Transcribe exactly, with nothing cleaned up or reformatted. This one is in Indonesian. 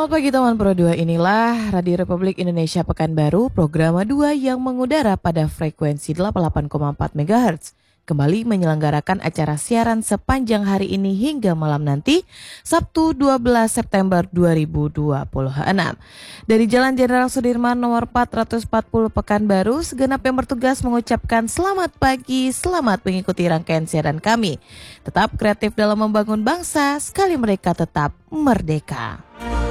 Selamat pagi teman Pro dua, inilah Radio Republik Indonesia Pekanbaru, program dua yang mengudara pada frekuensi delapan puluh delapan koma empat megahertz. Kembali menyelenggarakan acara siaran sepanjang hari ini hingga malam nanti, Sabtu dua belas September dua ribu dua puluh enam. Dari Jalan Jenderal Sudirman nomor empat ratus empat puluh Pekanbaru, segenap yang bertugas mengucapkan selamat pagi, selamat mengikuti rangkaian siaran kami. Tetap kreatif dalam membangun bangsa, sekali mereka tetap merdeka.